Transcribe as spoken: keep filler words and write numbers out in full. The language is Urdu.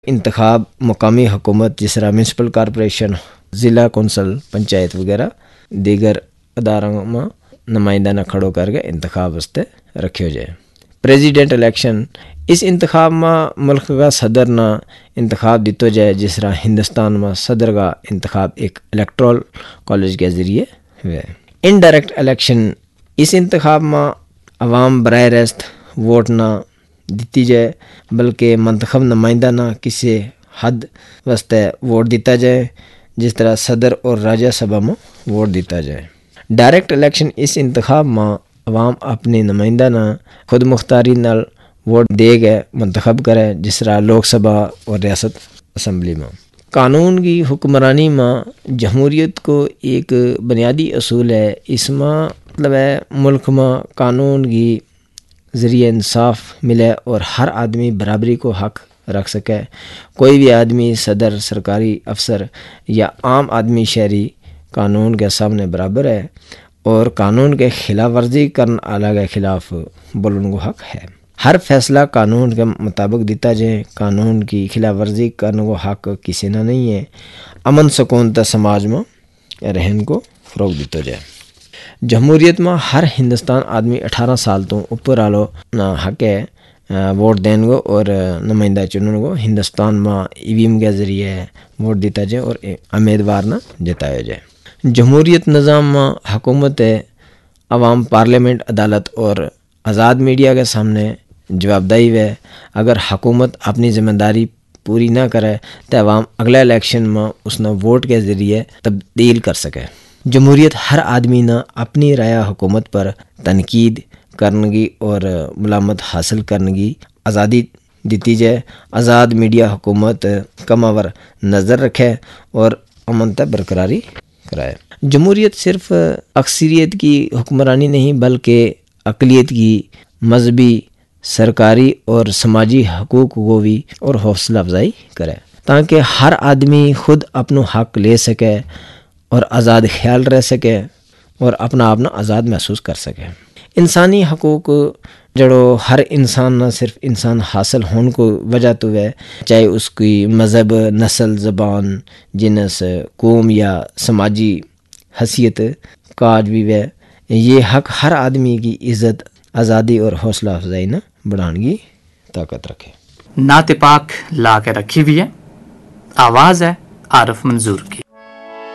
انتخاب مقامی حکومت جس طرح میونسپل کارپوریشن، ضلع کونسل، پنچایت وغیرہ دیگر اداروں میں نمائندہ نہ کھڑو کر کے انتخاب واسطے رکھے جائے۔ پریزیڈنٹ الیکشن، اس انتخاب میں ملک کا صدر نہ انتخاب دیتو جائے، جس طرح ہندوستان میں صدر کا انتخاب ایک الیکٹرول کالج کے ذریعے ہوئے۔ انڈائریکٹ الیکشن، اس انتخاب میں عوام براہ راست ووٹ نہ دیتی جائے بلکہ منتخب نمائندہ نہ کسی حد واسطے ووٹ دیتا جائے، جس طرح صدر اور راجیہ سبھا میں ووٹ دیتا جائے۔ ڈائریکٹ الیکشن، اس انتخاب میں عوام اپنے نمائندہ نہ خود مختاری نال ووٹ دے گئے منتخب کرے، جس طرح لوک سبھا اور ریاست اسمبلی میں۔ قانون کی حکمرانی میں جمہوریت کو ایک بنیادی اصول ہے، اس میں مطلب ہے ملک میں قانون کی ذریعے انصاف ملے اور ہر آدمی برابری کو حق رکھ سکے۔ کوئی بھی آدمی، صدر، سرکاری افسر یا عام آدمی شہری قانون کے سامنے برابر ہے اور قانون کے خلاف ورزی کرنے والا کے خلاف بولنے کو حق ہے۔ ہر فیصلہ قانون کے مطابق دیتا جائے، قانون کی خلاف ورزی کرنے کو حق کسی نہ نہیں ہے۔ امن سکون تا سماج میں رہن کو فروغ دیتا جائے۔ جمہوریت میں ہر ہندوستان آدمی اٹھارہ سال تو اوپر والو نہ حق ہے ووٹ دینے کو اور نمائندہ چننے کو۔ ہندوستان میں ای وی ایم کے ذریعے ووٹ دیتا جائے اور امیدوار نہ جتایا جائے۔ جمہوریت نظام میں حکومت عوام، پارلیمنٹ، عدالت اور آزاد میڈیا کے سامنے جواب دہی ہے۔ اگر حکومت اپنی ذمہ داری پوری نہ کرے تو عوام اگلے الیکشن میں اس نے ووٹ کے ذریعے تبدیل کر سکے۔ جمہوریت ہر آدمی نے اپنی رائے حکومت پر تنقید کرنے کی اور ملامت حاصل کرنے کی آزادی دیتی جائے۔ آزاد میڈیا حکومت کماور نظر رکھے اور امن تک برقراری کرائے۔ جمہوریت صرف اکثریت کی حکمرانی نہیں بلکہ اقلیت کی مذہبی، سرکاری اور سماجی حقوق کو بھی اور حوصلہ افزائی کرے تاکہ ہر آدمی خود اپنا حق لے سکے اور آزاد خیال رہ سکے اور اپنا اپنا آزاد محسوس کر سکے۔ انسانی حقوق جڑو ہر انسان نہ صرف انسان حاصل ہونے کو وجہ تو ہے، چاہے اس کی مذہب، نسل، زبان، جنس، قوم یا سماجی حیثیت کاج بھی ہے۔ یہ حق ہر آدمی کی عزت، آزادی اور حوصلہ افزائی نہ بڑھانے کی طاقت رکھے۔ نعت پاک لا کے رکھی ہوئی ہے، آواز ہے عارف منظور کی۔